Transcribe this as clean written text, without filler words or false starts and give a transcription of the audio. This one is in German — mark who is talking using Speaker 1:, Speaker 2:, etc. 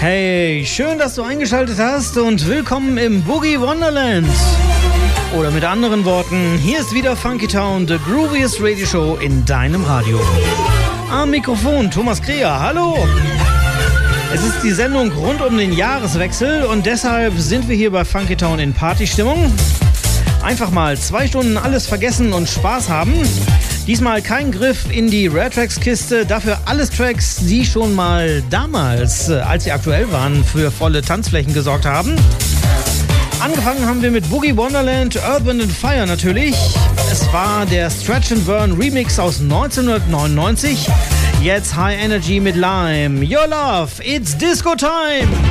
Speaker 1: Hey, schön, dass du eingeschaltet hast und willkommen im Boogie Wonderland. Oder mit anderen Worten, hier ist wieder Funky Town, the grooviest Radio Show in deinem Radio. Am Mikrofon Thomas Kreher, hallo! Es ist die Sendung rund um den Jahreswechsel und deshalb sind wir hier bei Funky Town in Partystimmung. Einfach mal 2 Stunden alles vergessen und Spaß haben. Diesmal kein Griff in die Rare Tracks Kiste, dafür alles Tracks, die schon mal damals, als sie aktuell waren, für volle Tanzflächen gesorgt haben. Angefangen haben wir mit Boogie Wonderland, Earth, Wind & Fire natürlich. Es war der Stretch and Burn Remix aus 1999. Jetzt High Energy mit Lime. Your Love, it's Disco Time!